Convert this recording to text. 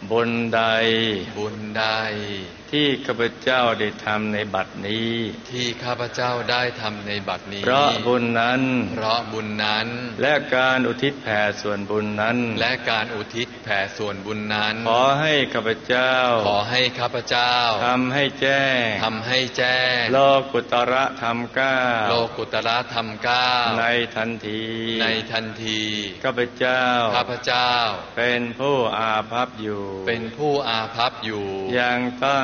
บุญใดบุญใดที่ข้าพเจ้าได้ทำในบัดนี้ที่ข้าพเจ้าได้ทำในบัดนี้เพราะบุญนั้นเพราะบุญนั้นและการอุทิศแผ่ส่วนบุญนั้นและการอุทิศแผ่ส่วนบุญนั้นขอให้ข้าพเจ้าขอให้ข้าพเจ้าทำให้แจ้งโลกุตระธรรม9 โลกุตระธรรม9 ในทันทีข้าพเจ้าเป็นผู้อาภัพอยู่ยังตั้ง